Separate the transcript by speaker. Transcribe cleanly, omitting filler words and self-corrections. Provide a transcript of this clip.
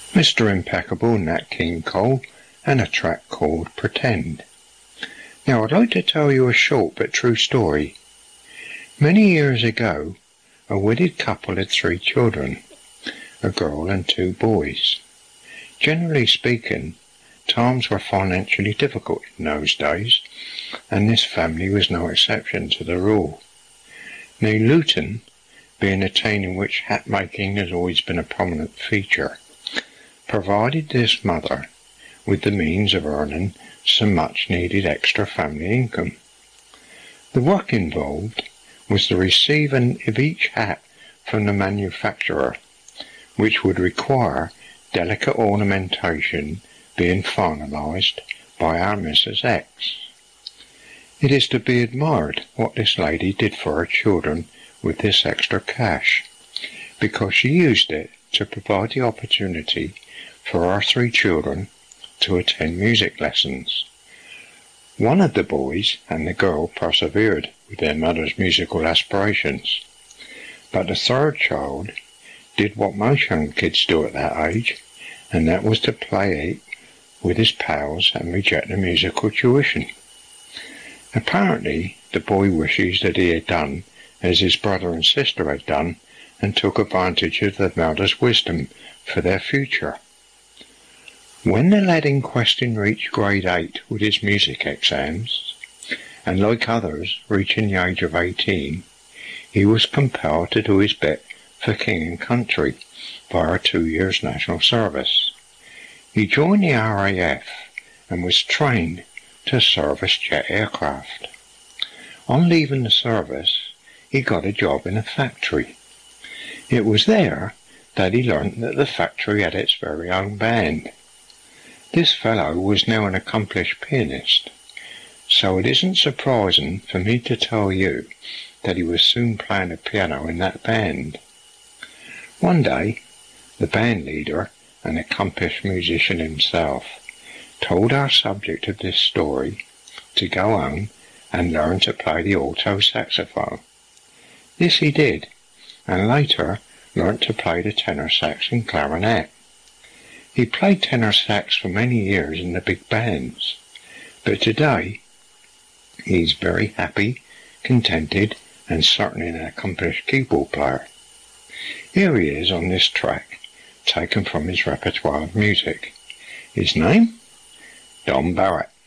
Speaker 1: Mr. Impeccable, Nat King Cole, and a track called Pretend. Now I'd like to tell you a short but true story. Many years ago, a wedded couple had 3 children, a girl and 2 boys. Generally speaking, times were financially difficult in those days, and this family was no exception to the rule. Now Luton, being a town in which hat making has always been a prominent feature, provided this mother with the means of earning some much needed extra family income. The work involved was the receiving of each hat from the manufacturer, which would require delicate ornamentation being finalised by our Mrs. X. It is to be admired what this lady did for her children with this extra cash, because she used it to provide the opportunity for our 3 children to attend music lessons. One of the boys and the girl persevered with their mother's musical aspirations, but the 3rd child did what most young kids do at that age, and that was to play it with his pals and reject the musical tuition. Apparently, the boy wishes that he had done as his brother and sister had done, and took advantage of the mother's wisdom for their future. When the lad in question reached grade 8 with his music exams, and like others reaching the age of 18, he was compelled to do his bit for King and Country via 2 years national service. He joined the RAF and was trained to service jet aircraft. On leaving the service, he got a job in a factory. It was there that he learnt that the factory had its very own band. This fellow was now an accomplished pianist, so it isn't surprising for me to tell you that he was soon playing the piano in that band. One day, the band leader, an accomplished musician himself, told our subject of this story to go home and learn to play the alto saxophone. This he did, and later learnt to play the tenor sax and clarinet. He played tenor sax for many years in the big bands, but today he's very happy, contented, and certainly an accomplished keyboard player. Here he is on this track, taken from his repertoire of music. His name? Don Barrett.